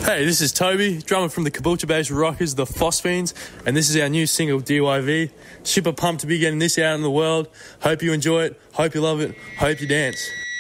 Hey, this is Toby, drummer from the Caboolture-based rockers, the Phosphines, and this is our new single, DYV. Super pumped to be getting this out in the world. Hope you enjoy it, hope you love it, hope you dance.